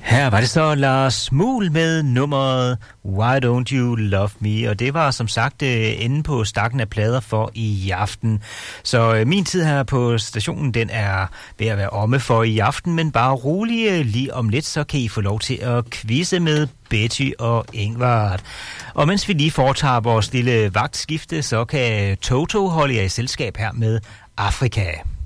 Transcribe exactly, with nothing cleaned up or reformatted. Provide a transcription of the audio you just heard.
Her var det så Lars Muhl med nummeret Why Don't You Love Me, og det var som sagt enden på stakken af plader for i aften. Så min tid her på stationen, den er ved at være omme for i aften, men bare rolig, lige om lidt, så kan I få lov til at quizze med Betty og Ingvard. Og mens vi lige foretager vores lille vagtskifte, så kan Toto holde jer i selskab her med Afrika.